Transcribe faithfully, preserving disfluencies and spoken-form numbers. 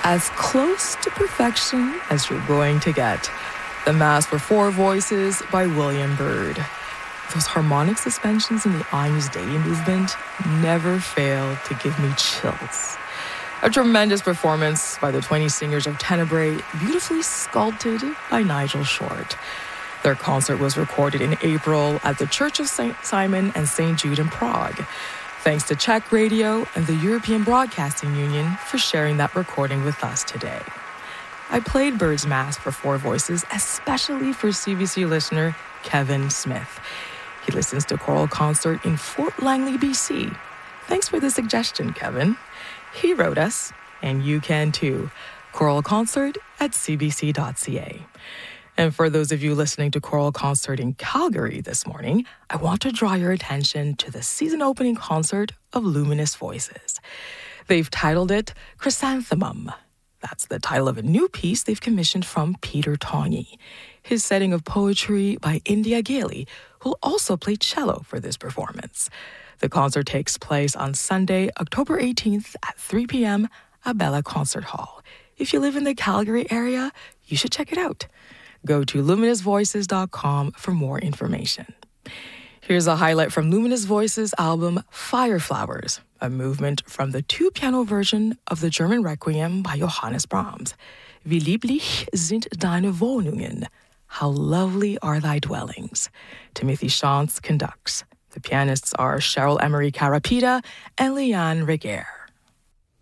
as close to perfection as you're going to get. The Mass for Four Voices by William Byrd. Those harmonic suspensions in the Agnus Dei movement never fail to give me chills. A tremendous performance by the twenty singers of Tenebrae, beautifully sculpted by Nigel Short. Their concert was recorded in April at the Church of Saint Simon and Saint Jude in Prague. Thanks to Czech Radio and the European Broadcasting Union for sharing that recording with us today. I played Byrd's Mass for Four Voices especially for C B C listener Kevin Smith. He listens to Choral Concert in Fort Langley, B C. Thanks for the suggestion, Kevin. He wrote us, and you can too. Choral Concert at c b c dot c a. And for those of you listening to Choral Concert in Calgary this morning, I want to draw your attention to the season opening concert of Luminous Voices. They've titled it Chrysanthemum. That's the title of a new piece they've commissioned from Peter Tongi. His setting of poetry by India Gailey, who'll also play cello for this performance. The concert takes place on Sunday, October eighteenth at three p.m. at Bella Concert Hall. If you live in the Calgary area, you should check it out. Go to luminous voices dot com for more information. Here's a highlight from Luminous Voices' album Fireflowers, a movement from the two-piano version of the German Requiem by Johannes Brahms. Wie lieblich sind deine Wohnungen. How lovely are thy dwellings. Timothy Shantz conducts. The pianists are Cheryl Emery Carapita and Leanne Reguer.